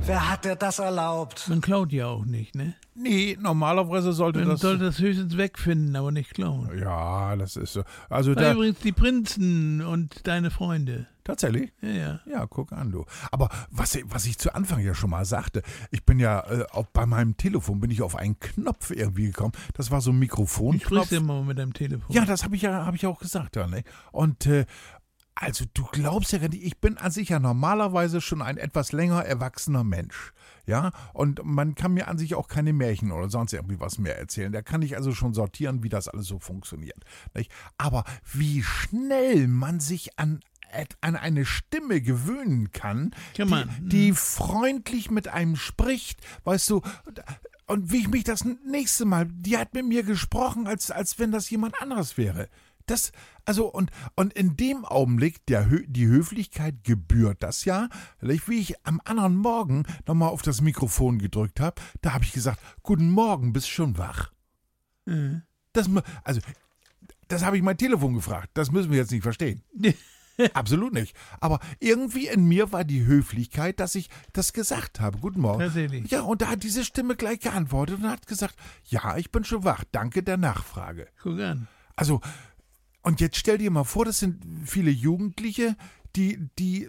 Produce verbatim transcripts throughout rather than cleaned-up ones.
Wer hat dir das erlaubt? Man klaut ja auch nicht, ne? Nee, normalerweise sollte Man das... sollte das höchstens wegfinden, aber nicht klauen. Ja, das ist so. Also Ah, da... übrigens die Prinzen und deine Freunde. Tatsächlich? Ja, ja. Ja, guck an, du. Aber was, ich- was ich zu Anfang ja schon mal sagte, ich bin ja, äh, auch bei meinem Telefon bin ich auf einen Knopf irgendwie gekommen. Das war so ein Ich Mikrofonknopf. grüße immer mit deinem Telefon. Ja, das habe ich ja, habe ich auch gesagt, ja, ne? Und, äh, also du glaubst ja gar nicht, ich bin an sich ja normalerweise schon ein etwas länger erwachsener Mensch, ja, und man kann mir an sich auch keine Märchen oder sonst irgendwie was mehr erzählen, da kann ich also schon sortieren, wie das alles so funktioniert, nicht? Aber wie schnell man sich an an eine Stimme gewöhnen kann, Kann die, man. die freundlich mit einem spricht, weißt du, und wie ich mich das nächste Mal, die hat mit mir gesprochen, als, als wenn das jemand anderes wäre. Das, also, und, und in dem Augenblick, der, Hö- die Höflichkeit gebührt das ja, wie ich am anderen Morgen nochmal auf das Mikrofon gedrückt habe, da habe ich gesagt, guten Morgen, bist schon wach. Mhm. Das, mu- also, das habe ich mein Telefon gefragt, das müssen wir jetzt nicht verstehen. Absolut nicht. Aber irgendwie in mir war die Höflichkeit, dass ich das gesagt habe. Guten Morgen. Tatsächlich. Ja, und da hat diese Stimme gleich geantwortet und hat gesagt, ja, ich bin schon wach, danke der Nachfrage. Guck an. Also, und jetzt stell dir mal vor, das sind viele Jugendliche, die, die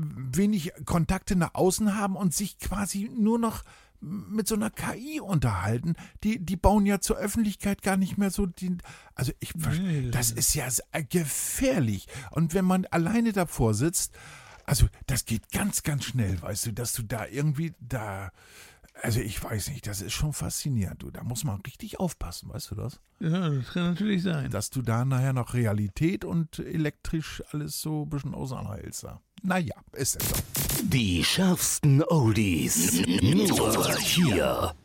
wenig Kontakte nach außen haben und sich quasi nur noch mit so einer K I unterhalten. Die, die bauen ja zur Öffentlichkeit gar nicht mehr so die, also ich, Nee, das ist ja sehr gefährlich. Und wenn man alleine davor sitzt, also das geht ganz, ganz schnell, weißt du, dass du da irgendwie da, also ich weiß nicht, das ist schon faszinierend, du, da muss man richtig aufpassen, weißt du das? Ja, das kann natürlich sein. Dass du da nachher noch Realität und elektrisch alles so ein bisschen auseinanderhältst. Da. Naja, ist es so. Die schärfsten Oldies. Nur hier